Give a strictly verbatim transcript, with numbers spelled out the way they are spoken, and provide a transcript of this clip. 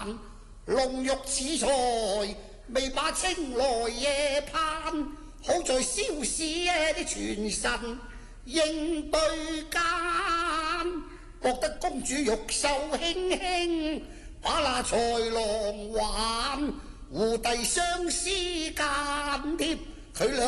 龍玉此才未把青來夜盼，好在蕭氏的全神應對間，覺得公主玉秀輕輕把那才郎還，胡弟相思間貼佢兩。